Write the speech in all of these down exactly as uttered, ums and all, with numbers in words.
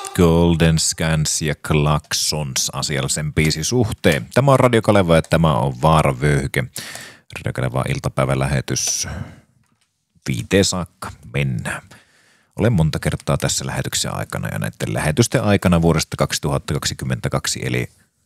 Golden Scans ja Klaxons asiallisen biisin suhteen. Tämä on Radio Kaleva ja tämä on Vaaravyöhyke. Radio Kaleva iltapäivälähetys viiteen saakka. Mennään. Olen monta kertaa tässä lähetyksen aikana ja näiden lähetysten aikana vuodesta kaksituhattakaksikymmentäkaksi eli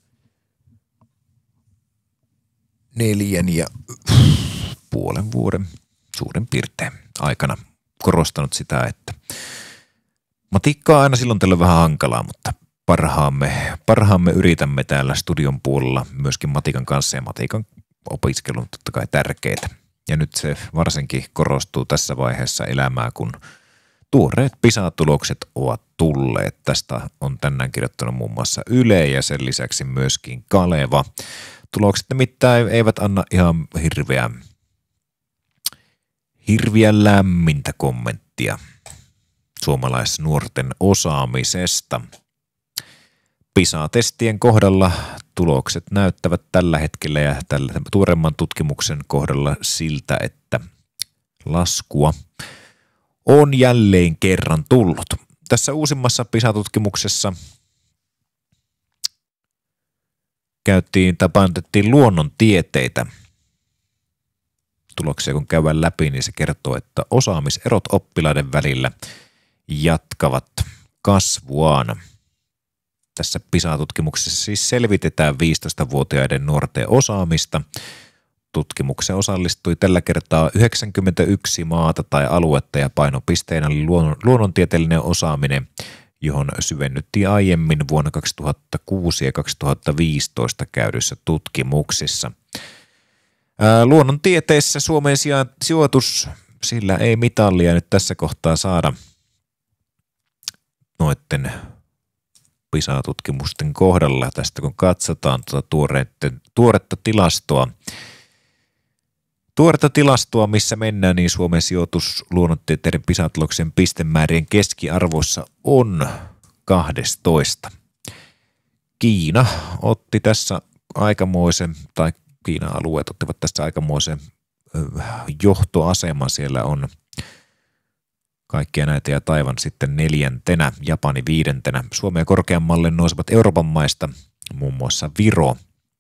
neljän ja puolen vuoden suurin piirtein aikana korostanut sitä, että matikkaa aina silloin tällöin vähän hankalaa, mutta parhaamme, parhaamme yritämme täällä studion puolella myöskin matikan kanssa ja matikan opiskelu on totta kai tärkeää. Ja nyt se varsinkin korostuu tässä vaiheessa elämää, kun tuoreet PISA-tulokset ovat tulleet. Tästä on tänään kirjoittanut muun muassa Yle ja sen lisäksi myöskin Kaleva. Tulokset nimittäin eivät anna ihan hirveä, hirveä lämmintä kommenttia suomalaisnuorten osaamisesta. PISA-testien kohdalla tulokset näyttävät tällä hetkellä ja tällä tuoremman tutkimuksen kohdalla siltä, että laskua on jälleen kerran tullut. Tässä uusimmassa PISA-tutkimuksessa käyttiin tai painotettiin luonnontieteitä. Tuloksia kun käydään läpi, niin se kertoo, että osaamiserot oppilaiden välillä jatkavat kasvuaan. Tässä PISA-tutkimuksessa siis selvitetään viisitoistavuotiaiden nuorten osaamista. Tutkimukseen osallistui tällä kertaa yhdeksänkymmentäyksi maata tai aluetta ja painopisteenä oli luonnontieteellinen osaaminen, johon syvennyttiin aiemmin vuonna kaksituhattakuusi ja kaksituhattaviisitoista käydyissä tutkimuksissa. Ää, luonnontieteissä Suomen sijoitus, sillä ei mitallia nyt tässä kohtaa saada noitten PISA-tutkimusten kohdalla. Tästä kun katsotaan tuota tuoretta tilastoa, Tuoretta tilastoa, missä mennään, niin Suomen sijoitus luonnontieteiden PISA-tuloksen pistemäärien keskiarvossa on kaksitoista. Kiina otti tässä aikamoisen, tai Kiinan alueet ottivat tässä aikamoisen johtoaseman. Siellä on kaikkia näitä ja Taiwan sitten neljäntenä, Japani viidentenä. Suomea korkeammalle nousevat Euroopan maista, muun muassa Viro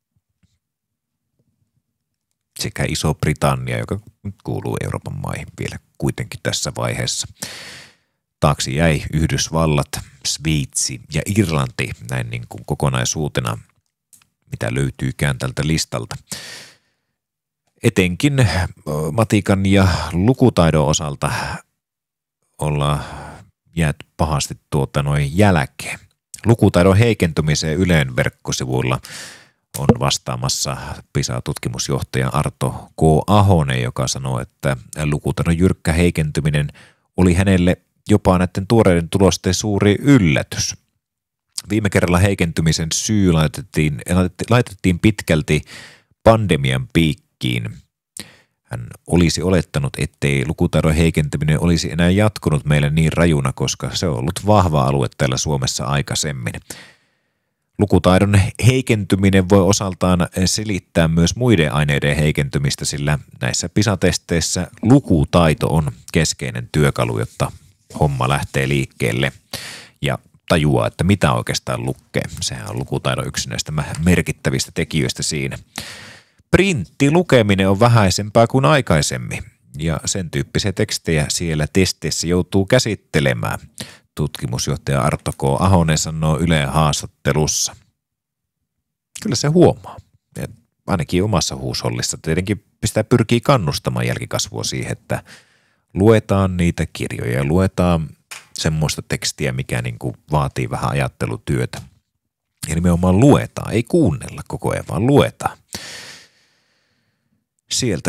sekä Iso-Britannia, joka nyt kuuluu Euroopan maihin vielä kuitenkin tässä vaiheessa. Taakse jäi Yhdysvallat, Sveitsi ja Irlanti näin niin kuin kokonaisuutena, mitä löytyykään tältä listalta. Etenkin matikan ja lukutaidon osalta ollaan jääty pahasti tuota noin jälkeen. Lukutaidon heikentymiseen Ylen verkkosivuilla on vastaamassa PISA-tutkimusjohtaja Arto K. Ahonen, joka sanoo, että lukutaidon jyrkkä heikentyminen oli hänelle jopa näiden tuoreiden tulosten suuri yllätys. Viime kerralla heikentymisen syy laitettiin, laitettiin pitkälti pandemian piikkiin. Hän olisi olettanut, ettei lukutaidon heikentyminen olisi enää jatkunut meille niin rajuna, koska se on ollut vahva alue täällä Suomessa aikaisemmin. Lukutaidon heikentyminen voi osaltaan selittää myös muiden aineiden heikentymistä, sillä näissä PISA-testeissä lukutaito on keskeinen työkalu, jotta homma lähtee liikkeelle ja tajuaa, että mitä oikeastaan lukee. Sehän on lukutaidon yksi näistä merkittävistä tekijöistä siinä. Printtilukeminen on vähäisempää kuin aikaisemmin ja sen tyyppisiä tekstejä siellä testeissä joutuu käsittelemään. Tutkimusjohtaja Arto K. Ahonen sanoo Ylen haastattelussa. Kyllä se huomaa. Ja ainakin omassa huushollissa tietenkin pistää pyrkii kannustamaan jälkikasvua siihen, että luetaan niitä kirjoja ja luetaan semmoista tekstiä, mikä niin kuin vaatii vähän ajattelutyötä. Ja nimenomaan luetaan, ei kuunnella koko ajan, vaan luetaan. Sieltä